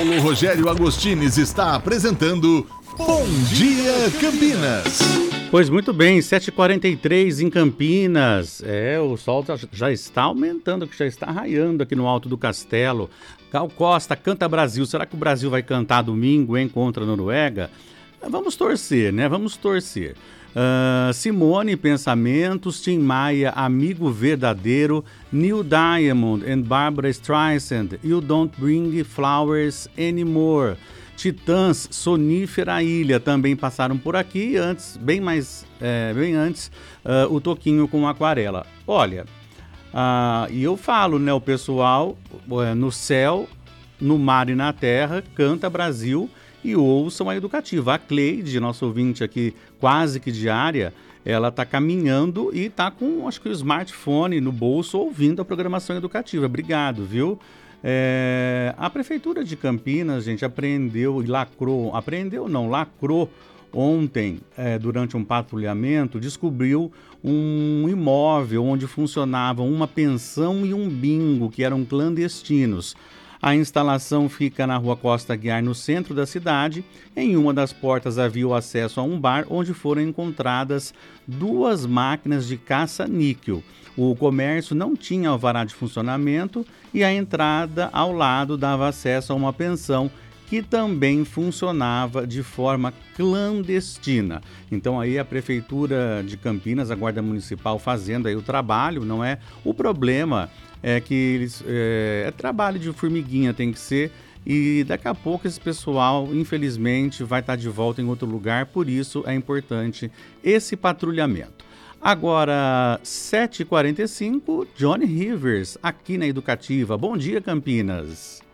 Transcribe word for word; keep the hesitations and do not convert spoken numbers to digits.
Paulo Rogério Agostines está apresentando Bom Dia Campinas. Pois muito bem, sete e quarenta e três em Campinas. É, o sol já está aumentando, que já está raiando aqui no alto do castelo. Gal Costa, canta Brasil. Será que o Brasil vai cantar domingo, hein, contra a Noruega? Vamos torcer, né? Vamos torcer. Uh, Simone, Pensamentos, Tim Maia, Amigo Verdadeiro, Neil Diamond and Barbra Streisand, You Don't Bring Flowers Anymore. Titãs, Sonífera Ilha também passaram por aqui, antes, bem mais, é, bem antes, uh, o Toquinho com Aquarela. Olha, uh, e eu falo, né, o pessoal uh, no céu, no mar e na terra, canta Brasil e ouçam a Educativa. A Cleide, nosso ouvinte aqui quase que diária, ela está caminhando e está com, acho que o smartphone no bolso ouvindo a programação educativa. Obrigado, viu? É, a Prefeitura de Campinas, gente, apreendeu e lacrou, apreendeu não, lacrou ontem, é, durante um patrulhamento, descobriu um imóvel onde funcionavam uma pensão e um bingo que eram clandestinos. A instalação fica na Rua Costa Aguiar, no centro da cidade. Em uma das portas havia o acesso a um bar, onde foram encontradas duas máquinas de caça-níquel. O comércio não tinha alvará de funcionamento e a entrada ao lado dava acesso a uma pensão que também funcionava de forma clandestina. Então aí a Prefeitura de Campinas, a Guarda Municipal fazendo aí o trabalho, não é? O problema é que eles, é, é trabalho de formiguinha, tem que ser, e daqui a pouco esse pessoal, infelizmente, vai estar de volta em outro lugar, por isso é importante esse patrulhamento. Agora, sete e quarenta e cinco, Johnny Rivers, aqui na Educativa. Bom dia, Campinas.